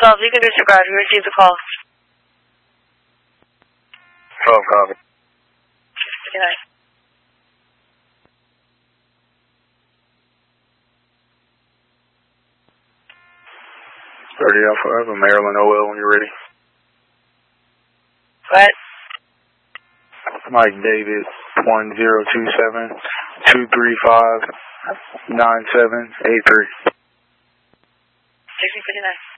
12, you can disregard. We received the call. 12, copy. 59. 30 Alpha, I have a Maryland OL when you're ready. What? Mike David, 1027-235-9783. 1659.